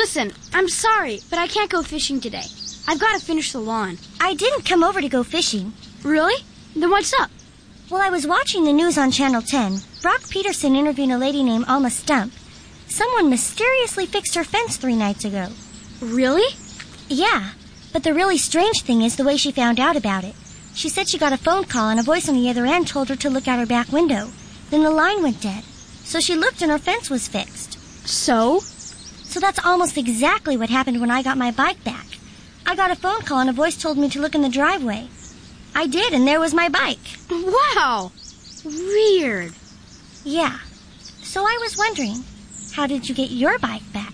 Listen, I'm sorry, but I can't go fishing today. I've got to finish the lawn. I didn't come over to go fishing. Really? Then what's up? Well, I was watching the news on Channel 10. Brock Peterson interviewed a lady named Alma Stump. Someone mysteriously fixed her fence 3 nights ago. Really? Yeah, but the really strange thing is the way she found out about it. She said she got a phone call and a voice on the other end told her to look out her back window. Then the line went dead. So she looked and her fence was fixed. So? So that's almost exactly what happened when I got my bike back. I got a phone call and a voice told me to look in the driveway. I did, and there was my bike. Wow! Weird. Yeah. So I was wondering, how did you get your bike back?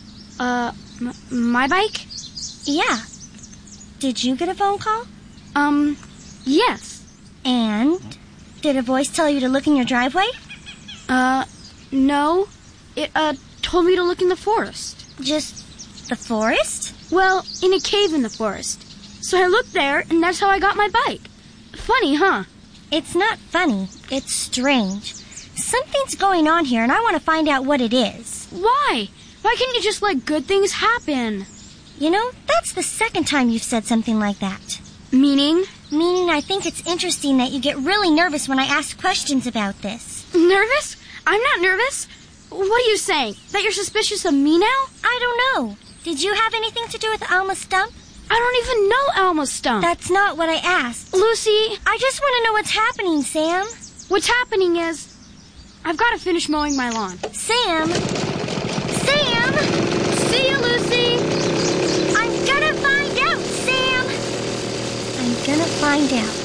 My bike? Yeah. Did you get a phone call? Yes. And? Did a voice tell you to look in your driveway? No. It, told me to look in the forest. Just the forest? Well, in a cave in the forest. So I looked there, and that's how I got my bike. Funny, huh? It's not funny. It's strange. Something's going on here, and I want to find out what it is. Why? Why can't you just let good things happen? You know, that's the second time you've said something like that. Meaning? Meaning I think it's interesting that you get really nervous when I ask questions about this. Nervous? I'm not nervous. What are you saying? That you're suspicious of me now? I don't know. Did you have anything to do with Alma Stump? I don't even know Alma Stump. That's not what I asked. Lucy! I just want to know what's happening, Sam. What's happening is, I've got to finish mowing my lawn. Sam! Sam! See you, Lucy! I'm gonna find out, Sam! I'm gonna find out.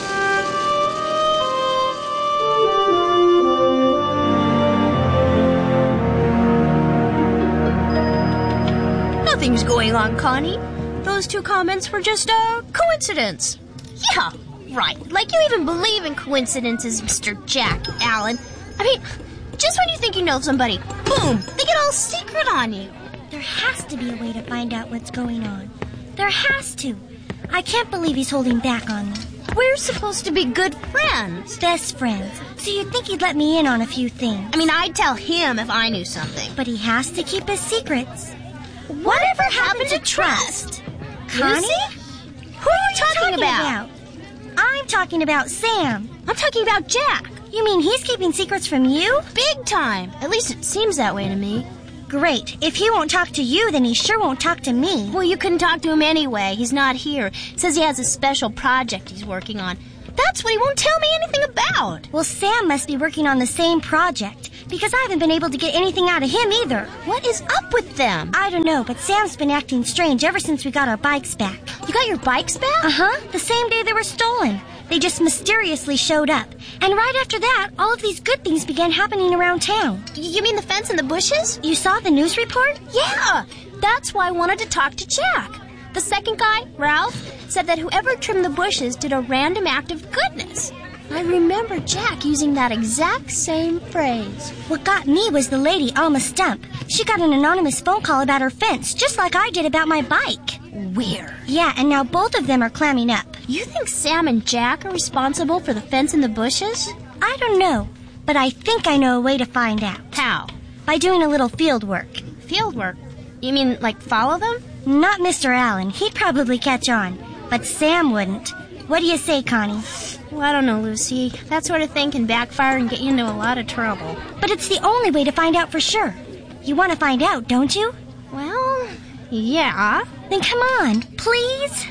Nothing's going on, Connie. Those 2 comments were just a coincidence. Yeah, right. Like you even believe in coincidences, Mr. Jack Allen. I mean, just when you think you know somebody, boom, they get all secret on you. There has to be a way to find out what's going on. There has to. I can't believe he's holding back on me. We're supposed to be good friends. Best friends. So you'd think he'd let me in on a few things. I mean, I'd tell him if I knew something. But he has to keep his secrets. Whatever happened to trust? Connie? Lucy? Who are you talking about? I'm talking about Sam. I'm talking about Jack. You mean he's keeping secrets from you? Big time. At least it seems that way to me. Great. If he won't talk to you, then he sure won't talk to me. Well, you couldn't talk to him anyway. He's not here. Says he has a special project he's working on. That's what he won't tell me anything about. Well, Sam must be working on the same project, because I haven't been able to get anything out of him either. What is up with them? I don't know, but Sam's been acting strange ever since we got our bikes back. You got your bikes back? Uh-huh. The same day they were stolen. They just mysteriously showed up. And right after that, all of these good things began happening around town. You mean the fence and the bushes? You saw the news report? Yeah! That's why I wanted to talk to Jack. The second guy, Ralph, said that whoever trimmed the bushes did a random act of goodness. I remember Jack using that exact same phrase. What got me was the lady, Alma Stump. She got an anonymous phone call about her fence, just like I did about my bike. Weird. Yeah, and now both of them are clamming up. You think Sam and Jack are responsible for the fence and the bushes? I don't know, but I think I know a way to find out. How? By doing a little field work. Field work? You mean, like, follow them? Not Mr. Allen. He'd probably catch on. But Sam wouldn't. What do you say, Connie? Well, I don't know, Lucy. That sort of thing can backfire and get you into a lot of trouble. But it's the only way to find out for sure. You want to find out, don't you? Well, yeah. Then come on, please.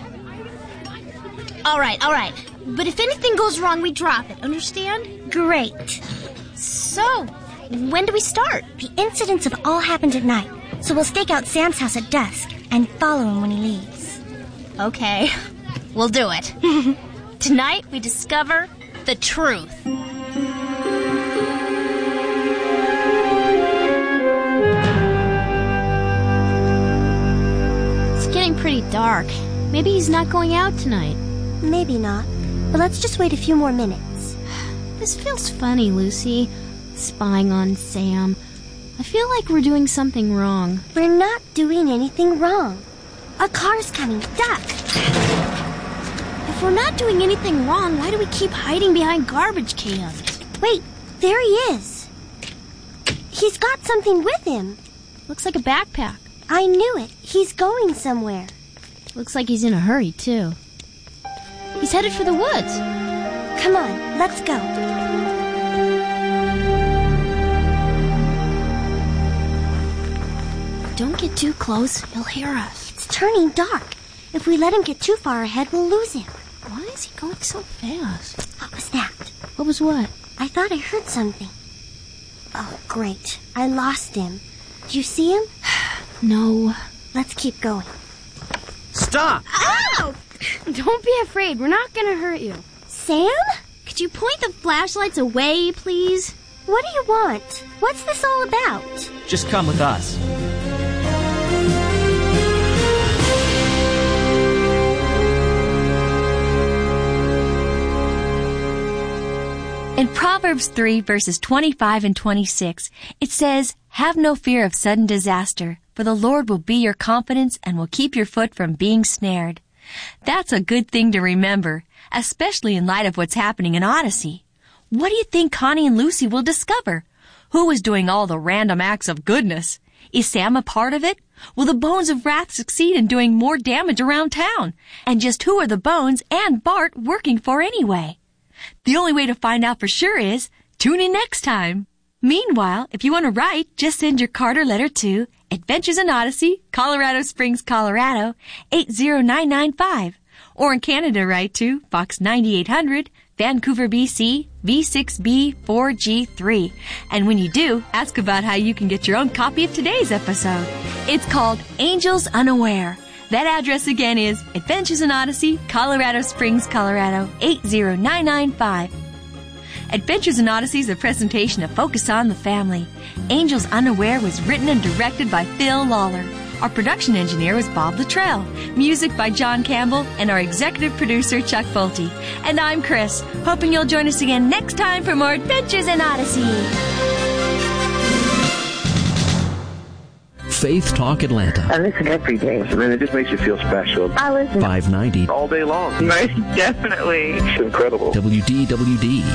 All right. But if anything goes wrong, we drop it, understand? Great. So, when do we start? The incidents have all happened at night, so we'll stake out Sam's house at dusk and follow him when he leaves. Okay, we'll do it. Tonight, we discover the truth. It's getting pretty dark. Maybe he's not going out tonight. Maybe not, but let's just wait a few more minutes. This feels funny, Lucy. Spying on Sam. I feel like we're doing something wrong. We're not doing anything wrong. A car's coming. Duck! If we're not doing anything wrong, why do we keep hiding behind garbage cans? Wait, there he is. He's got something with him. Looks like a backpack. I knew it. He's going somewhere. Looks like he's in a hurry, too. He's headed for the woods. Come on, let's go. Don't get too close. He'll hear us. It's turning dark. If we let him get too far ahead, we'll lose him. Why is he going so fast? What was that? What was what? I thought I heard something. Oh, great. I lost him. Do you see him? No. Let's keep going. Stop! Ow! Don't be afraid. We're not going to hurt you. Sam? Could you point the flashlights away, please? What do you want? What's this all about? Just come with us. In Proverbs 3, verses 25 and 26, it says, "Have no fear of sudden disaster, for the Lord will be your confidence and will keep your foot from being snared." That's a good thing to remember, especially in light of what's happening in Odyssey. What do you think Connie and Lucy will discover? Who is doing all the random acts of goodness? Is Sam a part of it? Will the Bones of Wrath succeed in doing more damage around town? And just who are the Bones and Bart working for anyway? The only way to find out for sure is tune in next time. Meanwhile, if you want to write, just send your card or letter to Adventures in Odyssey, Colorado Springs, Colorado, 80995. Or in Canada, write to Box 9800, Vancouver, BC, V6B4G3. And when you do, ask about how you can get your own copy of today's episode. It's called Angels Unaware. That address again is Adventures in Odyssey, Colorado Springs, Colorado, 80995. Adventures in Odyssey is a presentation of Focus on the Family. Angels Unaware was written and directed by Phil Lawler. Our production engineer was Bob Luttrell. Music by John Campbell, and our executive producer, Chuck Bolte. And I'm Chris, hoping you'll join us again next time for more Adventures in Odyssey. Faith Talk Atlanta. I listen every day. I mean, it just makes you feel special. I listen 590. All day long. Most definitely. It's incredible. WDWD.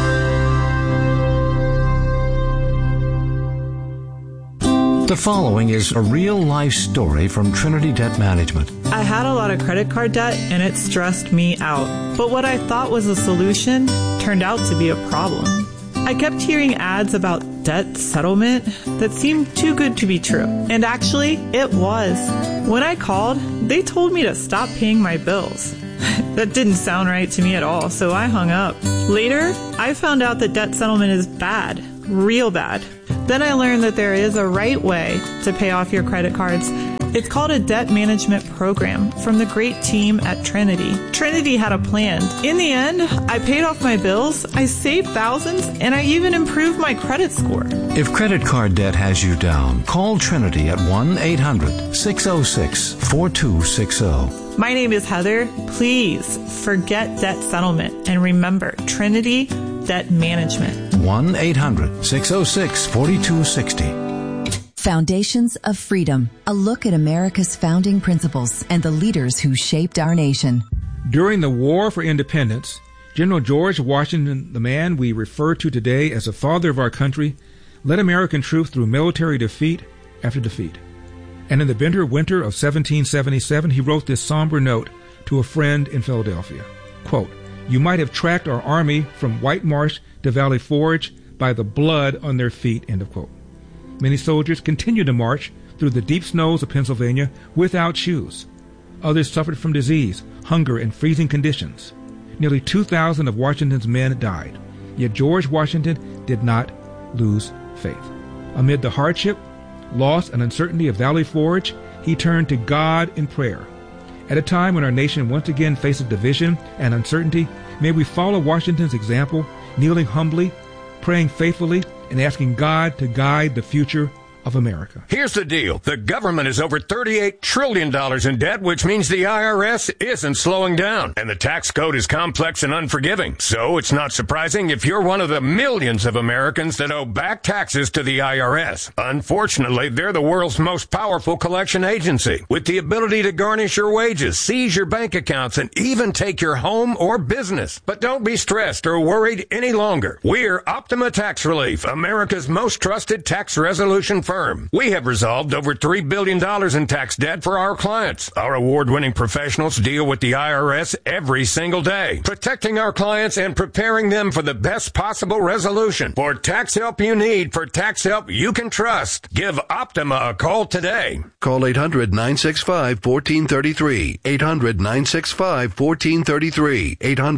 The following is a real-life story from Trinity Debt Management. I had a lot of credit card debt, and it stressed me out. But what I thought was a solution turned out to be a problem. I kept hearing ads about debt settlement that seemed too good to be true. And actually, it was. When I called, they told me to stop paying my bills. That didn't sound right to me at all, so I hung up. Later, I found out that debt settlement is bad, real bad. Then I learned that there is a right way to pay off your credit cards. It's called a debt management program from the great team at Trinity. Trinity had a plan. In the end, I paid off my bills, I saved thousands, and I even improved my credit score. If credit card debt has you down, call Trinity at 1-800-606-4260. My name is Heather. Please forget debt settlement and remember Trinity Debt Management. 1-800-606-4260. Foundations of Freedom, a look at America's founding principles and the leaders who shaped our nation. During the War for Independence, General George Washington, the man we refer to today as the father of our country, led American troops through military defeat after defeat. And in the bitter winter of 1777, he wrote this somber note to a friend in Philadelphia. Quote, "You might have tracked our army from White Marsh to Valley Forge by the blood on their feet," end of quote. Many soldiers continued to march through the deep snows of Pennsylvania without shoes. Others suffered from disease, hunger, and freezing conditions. Nearly 2,000 of Washington's men died. Yet George Washington did not lose faith. Amid the hardship, loss, and uncertainty of Valley Forge, he turned to God in prayer. At a time when our nation once again faces division and uncertainty, may we follow Washington's example, kneeling humbly, praying faithfully, and asking God to guide the future of America. Here's the deal. The government is over $38 trillion in debt, which means the IRS isn't slowing down. And the tax code is complex and unforgiving. So it's not surprising if you're one of the millions of Americans that owe back taxes to the IRS. Unfortunately, they're the world's most powerful collection agency, with the ability to garnish your wages, seize your bank accounts, and even take your home or business. But don't be stressed or worried any longer. We're Optima Tax Relief, America's most trusted tax resolution firm. We have resolved over $3 billion in tax debt for our clients. Our award-winning professionals deal with the IRS every single day, protecting our clients and preparing them for the best possible resolution. For tax help you need, for tax help you can trust, give Optima a call today. Call 800-965-1433. 800-965-1433.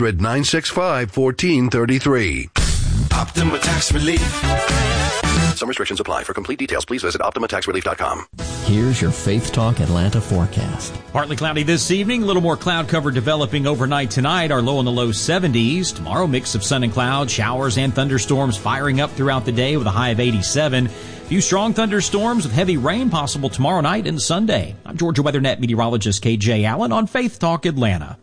800-965-1433. Optima Tax Relief. Some restrictions apply. For complete details, please visit OptimaTaxRelief.com. Here's your Faith Talk Atlanta forecast. Partly cloudy this evening, a little more cloud cover developing overnight tonight. Our low in the low 70s. Tomorrow, mix of sun and cloud, showers and thunderstorms firing up throughout the day with a high of 87. A few strong thunderstorms with heavy rain possible tomorrow night and Sunday. I'm Georgia WeatherNet meteorologist KJ Allen on Faith Talk Atlanta.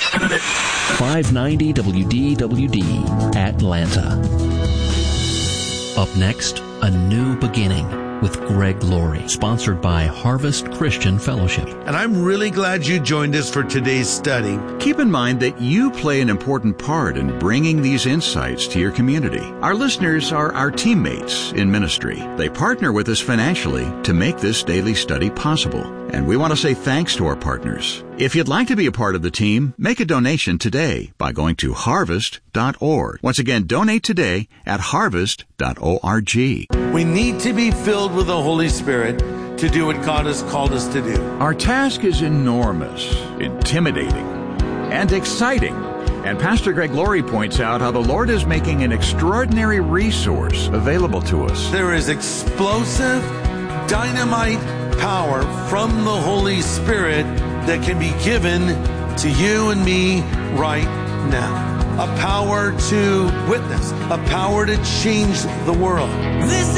590 WDWD Atlanta. Up next, A New Beginning with Greg Laurie, sponsored by Harvest Christian Fellowship. And I'm really glad you joined us for today's study. Keep in mind that you play an important part in bringing these insights to your community. Our listeners are our teammates in ministry. They partner with us financially to make this daily study possible. And we want to say thanks to our partners. If you'd like to be a part of the team, make a donation today by going to harvest.org. Once again, donate today at harvest.org. We need to be filled with the Holy Spirit to do what God has called us to do. Our task is enormous, intimidating, and exciting. And Pastor Greg Laurie points out how the Lord is making an extraordinary resource available to us. There is explosive, dynamite power from the Holy Spirit that can be given to you and me right now. A power to witness, a power to change the world.